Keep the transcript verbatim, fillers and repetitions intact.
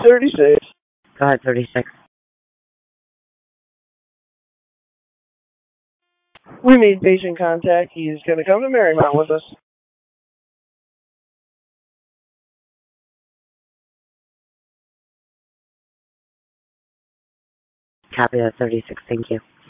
thirty-six. Go ahead, thirty-six. We made patient contact. He's going to come to Marymount with us. Copy that, thirty-six. Thank you.